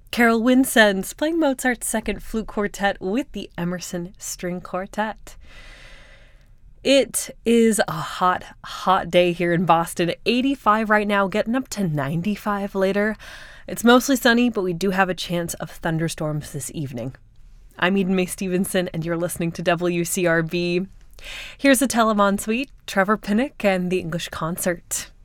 Carol Winsens playing Mozart's Second Flute Quartet with the Emerson String Quartet. It is a hot, hot day here in Boston. 85 right now, getting up to 95 later. It's mostly sunny, but we do have a chance of thunderstorms this evening. I'm Eden May Stevenson, and you're listening to WCRB. Here's the Telemann Suite, Trevor Pinnock, and the English Concert.